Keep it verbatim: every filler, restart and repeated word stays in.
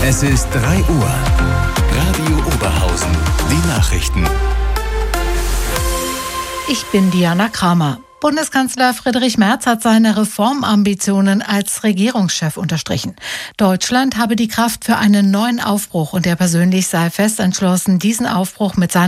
Es ist drei Uhr. Radio Oberhausen. Die Nachrichten. Ich bin Diana Kramer. Bundeskanzler Friedrich Merz hat seine Reformambitionen als Regierungschef unterstrichen. Deutschland habe die Kraft für einen neuen Aufbruch und er persönlich sei fest entschlossen, diesen Aufbruch mit seiner